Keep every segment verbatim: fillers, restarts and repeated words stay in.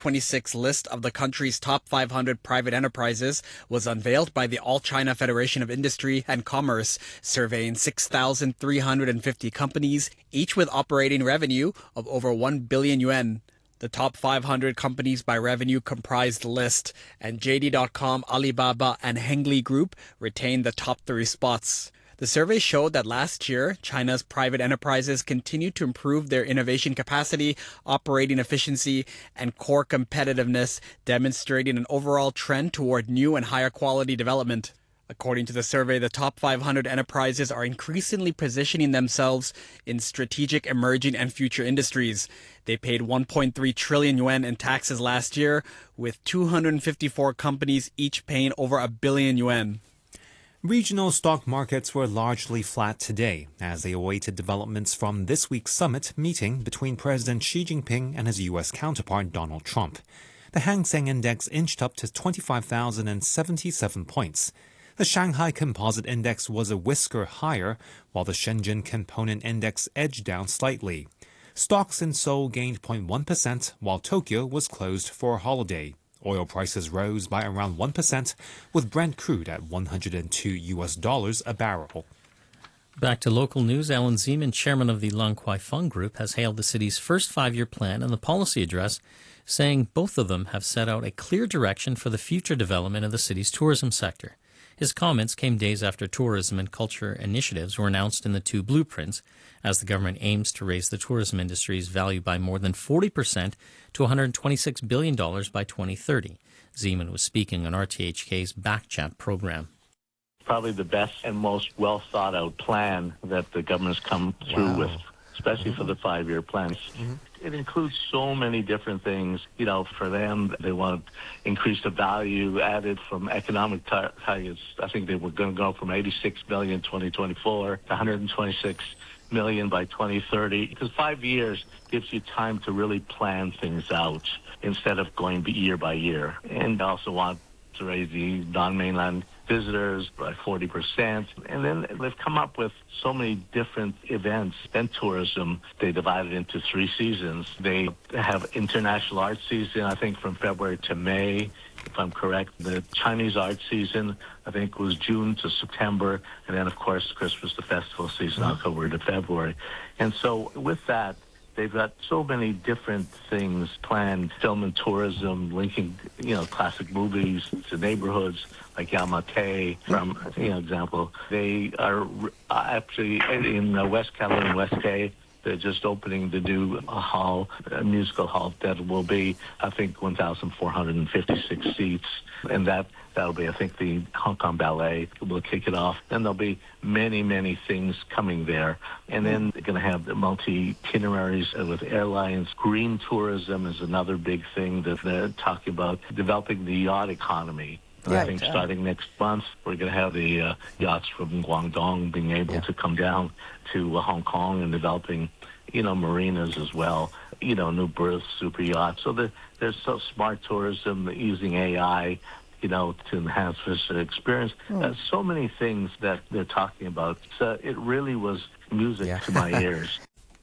twenty-six list of the country's top five hundred private enterprises was unveiled by the All China Federation of Industry and Commerce, surveying six thousand three hundred fifty companies, each with operating revenue of over one billion yuan. The top five hundred companies by revenue comprised the list, and J D dot com, Alibaba, and Hengli Group retained the top three spots. The survey showed that last year, China's private enterprises continued to improve their innovation capacity, operating efficiency, and core competitiveness, demonstrating an overall trend toward new and higher quality development. According to the survey, the top five hundred enterprises are increasingly positioning themselves in strategic emerging and future industries. They paid one point three trillion yuan in taxes last year, with two hundred fifty-four companies each paying over a billion yuan. Regional stock markets were largely flat today as they awaited developments from this week's summit meeting between President Xi Jinping and his U S counterpart Donald Trump. The Hang Seng Index inched up to twenty-five thousand seventy-seven points. The Shanghai Composite Index was a whisker higher, while the Shenzhen Component Index edged down slightly. Stocks in Seoul gained zero point one percent, while Tokyo was closed for a holiday. Oil prices rose by around one percent, with Brent crude at one hundred two U S dollars a barrel. Back to local news, Alan Zeman, chairman of the Lan Kwai Fong Group, has hailed the city's first five-year plan and the policy address, saying both of them have set out a clear direction for the future development of the city's tourism sector. His comments came days after tourism and culture initiatives were announced in the two blueprints, as the government aims to raise the tourism industry's value by more than forty percent to one hundred twenty-six billion dollars by twenty thirty. Zeman was speaking on R T H K's Backchat program. Probably the best and most well-thought-out plan that the government's come through wow. with, especially mm-hmm. for the five-year plans. Mm-hmm. It includes so many different things. You know, for them, they want to increase the value added from economic tar- targets. I think they were going to go from eighty-six billion in twenty twenty-four to one hundred twenty-six million by twenty thirty, because five years gives you time to really plan things out instead of going year by year. And they also want to raise the non-mainland visitors by forty percent. And then they've come up with so many different events and tourism. They divided into three seasons. They have international art season, I think, from February to May, if I'm correct. The Chinese art season, I think, was June to September. And then, of course, Christmas, the festival season, mm-hmm. October to February. And so with that, they've got so many different things planned, film and tourism, linking, you know, classic movies to neighborhoods like Yamate, from, you know, example. They are actually in West Kowloon and West K. They're just opening the new hall, a musical hall that will be, I think, one thousand four hundred fifty-six seats. And that, that'll be, I think, the Hong Kong Ballet will kick it off. Then there'll be many, many things coming there. And then they're going to have the multi-itineraries with airlines. Green tourism is another big thing that they're talking about, developing the yacht economy. And yeah, I think yeah. starting next month, we're going to have the uh, yachts from Guangdong being able yeah. to come down to uh, Hong Kong and developing, you know, marinas as well, you know, new berths, super yachts. So the, there's so smart tourism using A I, you know, to enhance visitor experience. Mm. Uh, so many things that they're talking about. So it really was music yeah. to my ears.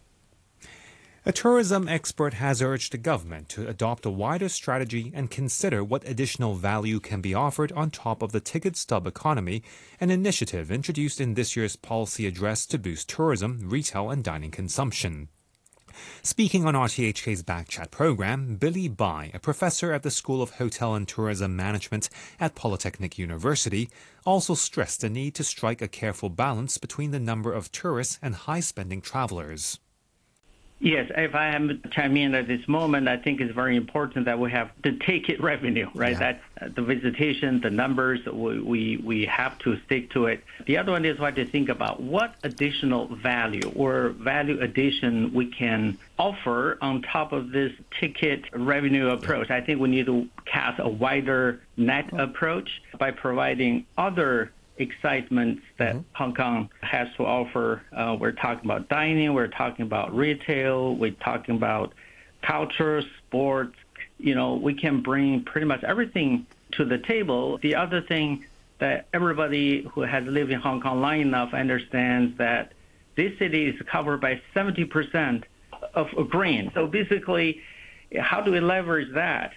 A tourism expert has urged the government to adopt a wider strategy and consider what additional value can be offered on top of the ticket stub economy, an initiative introduced in this year's policy address to boost tourism, retail, and dining consumption. Speaking on R T H K's Backchat program, Billy Bai, a professor at the School of Hotel and Tourism Management at Polytechnic University, also stressed the need to strike a careful balance between the number of tourists and high-spending travelers. Yes, if I am chime in at this moment, I think it's very important that we have the ticket revenue, right? Yeah. That's uh, the visitation, the numbers, we, we we have to stick to it. The other one is what to think about what additional value or value addition we can offer on top of this ticket revenue approach. I think we need to cast a wider net approach by providing other excitement that mm-hmm. Hong Kong has to offer. Uh, we're talking about dining, we're talking about retail, we're talking about culture, sports. You know, we can bring pretty much everything to the table. The other thing that everybody who has lived in Hong Kong long enough understands that this city is covered by seventy percent of green. So basically, how do we leverage that